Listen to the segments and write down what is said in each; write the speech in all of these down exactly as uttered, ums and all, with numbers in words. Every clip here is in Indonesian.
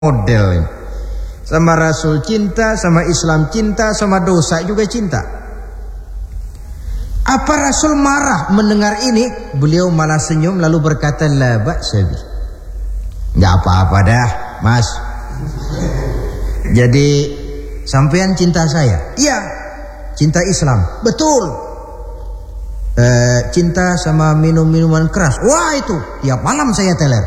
model. Sama Rasul cinta, sama Islam cinta, sama dosa juga cinta. Apa Rasul marah mendengar ini? Beliau malah senyum lalu berkata, la ba'sa bi. Enggak apa-apa dah, Mas. Jadi sampean cinta saya? Iya. Cinta Islam? Betul. E, cinta sama minum-minuman keras? Wah itu, tiap malam saya teler.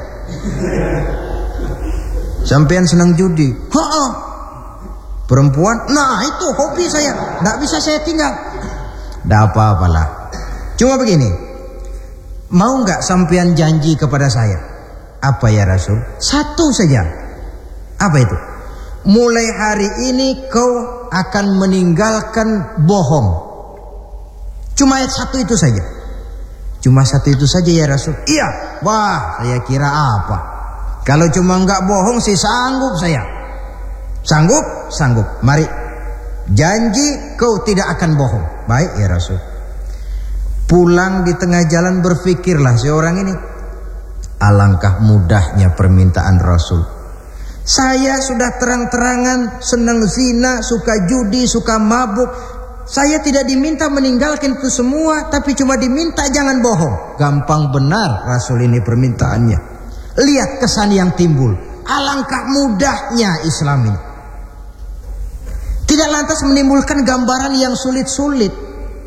Sampean senang judi? Ha-ha. Perempuan? Nah itu hobi saya, nggak bisa saya tinggal. Nggak apa-apalah. Cuma begini, mau nggak sampean janji kepada saya? Apa ya Rasul? Satu saja. Apa itu? Mulai hari ini kau akan meninggalkan bohong. Cuma ayat satu itu saja. Cuma satu itu saja ya Rasul? Iya. Wah, saya kira apa? Kalau cuma enggak bohong sih sanggup saya. Sanggup? Sanggup. Mari. Janji kau tidak akan bohong. Baik ya Rasul. Pulang di tengah jalan berpikirlah seorang ini. Alangkah mudahnya permintaan Rasul. Saya sudah terang-terangan senang zina, suka judi, suka mabuk. Saya tidak diminta meninggalkan itu semua, tapi cuma diminta jangan bohong. Gampang benar Rasul ini permintaannya. Lihat kesan yang timbul. Alangkah mudahnya Islam ini. Tidak lantas menimbulkan gambaran yang sulit-sulit.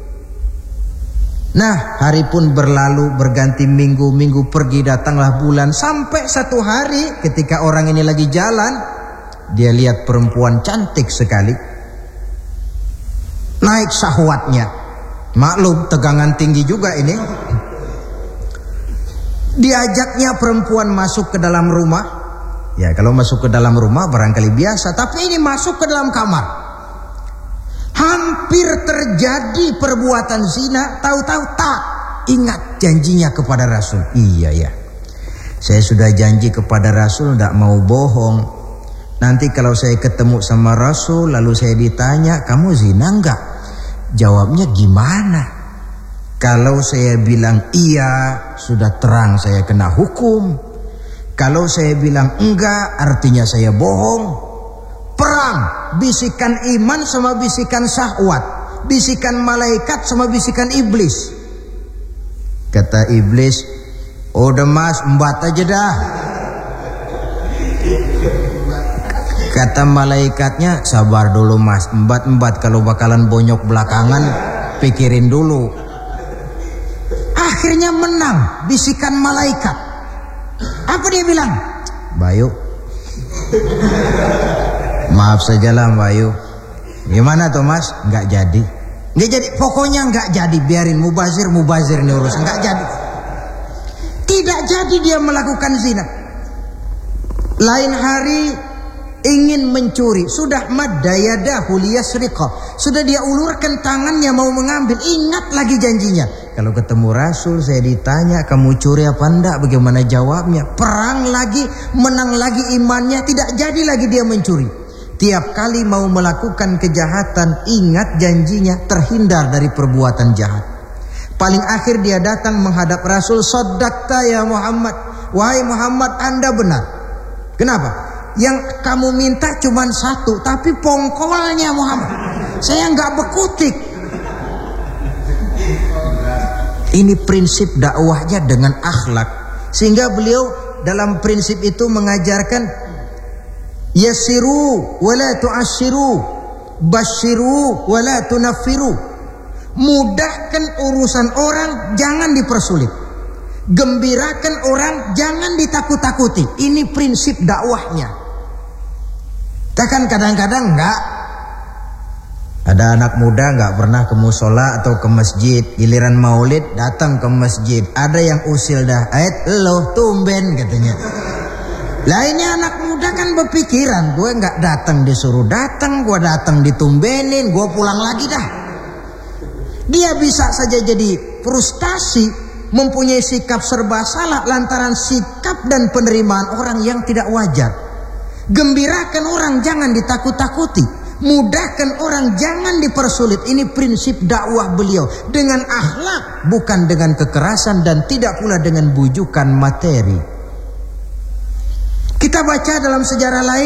Nah, hari pun berlalu, berganti minggu, minggu pergi, datanglah bulan. Sampai satu hari ketika orang ini lagi jalan, dia lihat perempuan cantik sekali. Naik syahwatnya. Maklum, tegangan tinggi juga ini. Diajaknya perempuan masuk ke dalam rumah. Ya kalau masuk ke dalam rumah barangkali biasa. Tapi ini masuk ke dalam kamar. Hampir terjadi perbuatan zina. Tahu-tahu tak ingat janjinya kepada Rasul. Iya ya, saya sudah janji kepada Rasul tidak mau bohong. Nanti kalau saya ketemu sama Rasul lalu saya ditanya, kamu zina enggak? Jawabnya gimana? Kalau saya bilang iya, sudah terang saya kena hukum. Kalau saya bilang enggak, artinya saya bohong. Perang, bisikan iman sama bisikan syahwat, bisikan malaikat sama bisikan iblis. Kata iblis, udah mas, embat aja dah. Kata malaikatnya, sabar dulu mas, embat-embat kalau bakalan bonyok belakangan, pikirin dulu. Akhirnya menang bisikan malaikat. Apa dia bilang? Bayu, maaf sajalah Bayu. Gimana tuh mas? Nggak jadi. Nggak jadi. Pokoknya nggak jadi. Biarin mubazir mubazir nih urus. Nggak jadi. Tidak jadi dia melakukan zina. Lain hari ingin mencuri. Sudah madayada huliyasriqa. Sudah dia ulurkan tangannya mau mengambil. Ingat lagi janjinya. Kalau ketemu Rasul saya ditanya, kamu curi apa enggak? Bagaimana jawabnya? Perang lagi, menang lagi imannya, tidak jadi lagi dia mencuri. Tiap kali mau melakukan kejahatan, ingat janjinya, terhindar dari perbuatan jahat. Paling akhir dia datang menghadap Rasul, Shaddaqta ya Muhammad. Wahai Muhammad, Anda benar. Kenapa? Yang kamu minta cuma satu, tapi pongkolnya Muhammad. Saya nggak bekutik. Ini prinsip dakwahnya dengan akhlak. Sehingga beliau dalam prinsip itu mengajarkan yassiru wala tu'assiru, basyiru wala tunaffiru. Mudahkan urusan orang, jangan dipersulit. Gembirakan orang, jangan ditakut-takuti. Ini prinsip dakwahnya. Kan kadang-kadang enggak. Ada anak muda nggak pernah ke musola atau ke masjid. Giliran maulid datang ke masjid. Ada yang usil dah. Ayat lo tumben katanya. Lainnya anak muda kan berpikiran, gue nggak datang disuruh datang, gue datang ditumbenin, gue pulang lagi dah. Dia bisa saja jadi frustasi, mempunyai sikap serba salah lantaran sikap dan penerimaan orang yang tidak wajar. Gembirakan orang, jangan ditakut-takuti. Mudahkan orang, jangan dipersulit. Ini prinsip dakwah beliau. Dengan akhlak, bukan dengan kekerasan dan tidak pula dengan bujukan materi. Kita baca dalam sejarah lain